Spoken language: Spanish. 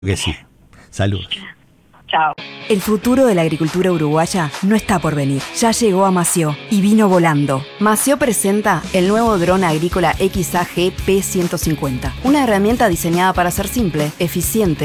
Que sí. Salud. Chao. El futuro de la agricultura uruguaya no está por venir. Ya llegó a Mació y vino volando. Mació presenta el nuevo dron agrícola XAG P150. Una herramienta diseñada para ser simple, eficiente